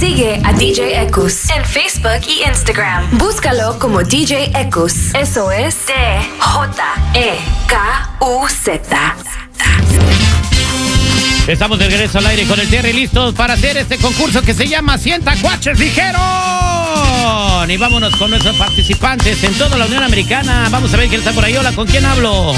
Sigue a DJ Ekus en Facebook y Instagram. Búscalo como DJ Ekus. Eso es DJEKUZ. Estamos de regreso al aire con el Terry, listos para hacer este concurso que se llama Sienta Cuaches, dijeron. Y vámonos con nuestros participantes en toda la Unión Americana. Vamos a ver quién está por ahí. Hola, ¿con quién hablo?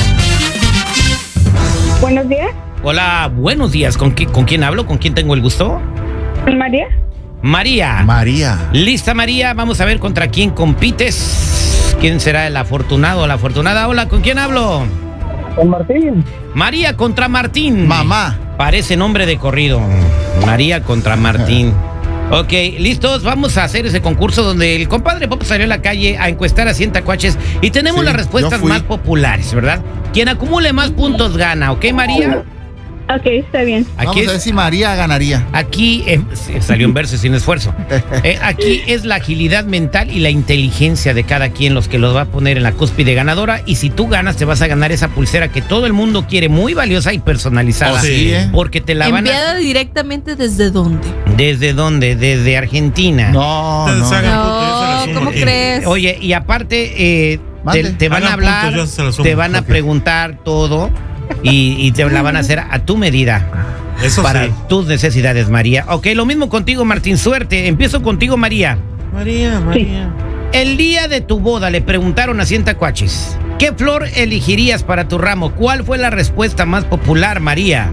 Buenos días. Hola, buenos días. ¿Con quién hablo? ¿Con quién tengo el gusto? María. María. ¿Lista, María? Vamos a ver contra quién compites. ¿Quién será el afortunado o la afortunada? Hola, ¿con quién hablo? Con Martín. María contra Martín. Mamá. Parece nombre de corrido. María contra Martín. Ok, listos, vamos a hacer ese concurso donde el compadre Pop salió a la calle a encuestar a Sientacuaches y tenemos las respuestas más populares, ¿verdad? Quien acumule más puntos gana, ¿ok, María? Ok, está bien. Vamos a ver si María ganaría. Aquí salió en verso sin esfuerzo. Aquí es la agilidad mental y la inteligencia de cada quien los que los va a poner en la cúspide ganadora. Y si tú ganas, te vas a ganar esa pulsera que todo el mundo quiere, muy valiosa y personalizada. Porque te la van a... ¿Enviada directamente desde dónde? ¿Desde dónde? Desde Argentina. No, ¿cómo crees? Oye, y aparte, te van a hablar, te van a preguntar todo. Y te la van a hacer a tu medida. Eso para sí. tus necesidades, María. Ok, lo mismo contigo, Martín. Suerte. Empiezo contigo, María. María. El día de tu boda le preguntaron a Sientacuaches, ¿qué flor elegirías para tu ramo? ¿Cuál fue la respuesta más popular, María?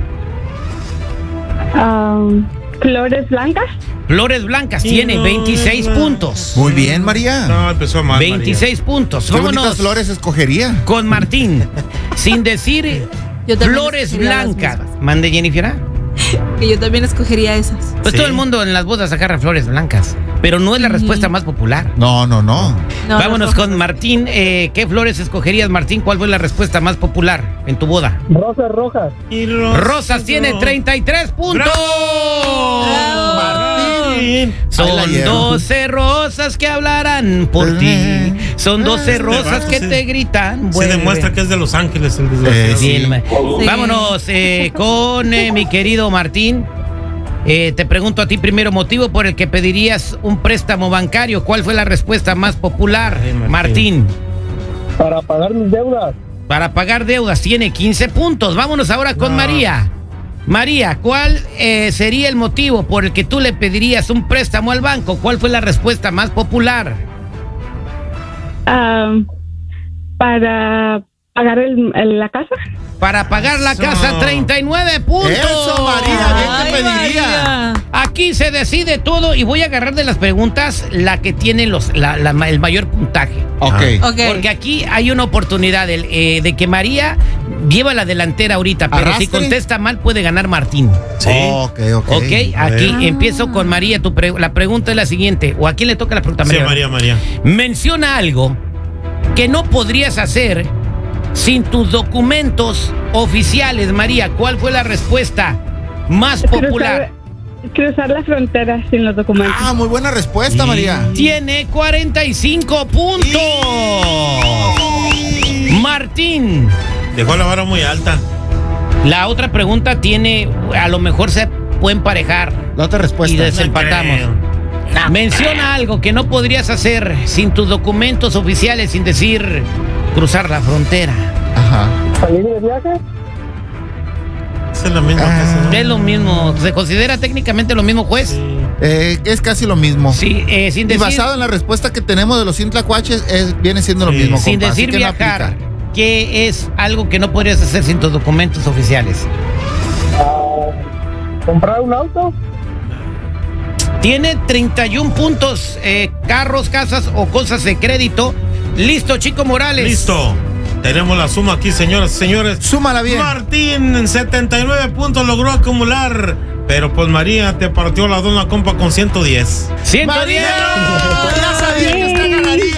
Flores blancas. Flores blancas, tiene 26 puntos. Muy bien, María. No, empezó mal. 26 puntos. ¿Qué bonitas flores escogería? Con Martín, sin decir flores blancas. ¿Mande, Jennifer? Que yo también escogería esas. Pues todo el mundo en las bodas agarra flores blancas, pero no es la respuesta más popular. No. Vámonos con Martín. ¿Qué flores escogerías, Martín? ¿Cuál fue la respuesta más popular en tu boda? Rosas rojas. Rosas tiene 33 puntos. Martín. Son 12 rosas que hablarán por ti. Son 12 rosas que te gritan. Se demuestra que es de Los Ángeles el desgraciado. Bien. Vámonos con mi querido Martín. Te pregunto a ti primero, motivo por el que pedirías un préstamo bancario. ¿Cuál fue la respuesta más popular, Martín? Para pagar mis deudas. Para pagar deudas, tiene 15 puntos. Vámonos ahora con María. María, ¿cuál sería el motivo por el que tú le pedirías un préstamo al banco? ¿Cuál fue la respuesta más popular? Para pagar la casa. Para pagar la casa, 39 puntos. Eso, María, bien te pediría. María. Aquí se decide todo y voy a agarrar de las preguntas la que tiene el mayor puntaje. Ok. Porque aquí hay una oportunidad de que María lleva la delantera ahorita, pero si contesta mal puede ganar Martín. Sí. Ok. Aquí empiezo con María. La pregunta es la siguiente. ¿O a quién le toca la pregunta? Sí, María. Menciona algo que no podrías hacer sin tus documentos oficiales, María. ¿Cuál fue la respuesta más popular? Cruzar la frontera sin los documentos. Muy buena respuesta, María. Tiene 45 puntos. Martín. Dejó la vara muy alta. La otra pregunta tiene, a lo mejor se puede emparejar. La otra respuesta. Y desempatamos. Menciona algo que no podrías hacer sin tus documentos oficiales, sin decir cruzar la frontera. Ajá. ¿Salir de viaje? Es lo mismo. Es lo mismo. ¿Se considera técnicamente lo mismo, juez? Sí. Es casi lo mismo. Sí, sin decir... Y basado en la respuesta que tenemos de los Sientacuaches, viene siendo lo mismo, Sin compa, decir así que no viajar, aplica. ¿qué es algo que no podrías hacer sin tus documentos oficiales? ¿Comprar un auto? Tiene 31 puntos, carros, casas o cosas de crédito. Listo, Chico Morales. Listo. Tenemos la suma aquí, señoras y señores. Súmala bien. Martín en 79 puntos logró acumular. Pero pues María te partió la dona, compa, con 110. 110. ¡María! ¡Ya sabía que usted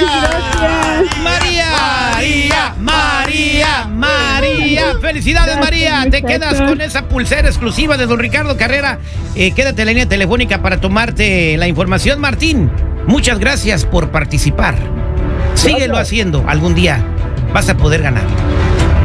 ganaría! María. Felicidades, María. Te quedas con esa pulsera exclusiva de don Ricardo Carrera. Quédate en la línea telefónica para tomarte la información, Martín. Muchas gracias por participar. Síguelo haciendo. Algún día vas a poder ganar.